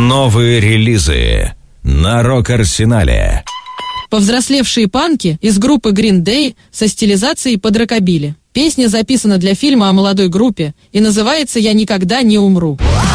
Новые релизы на Рок-Арсенале. Повзрослевшие панки из группы Green Day со стилизацией под рокобили. Песня записана для фильма о молодой группе и называется «Я никогда не умру».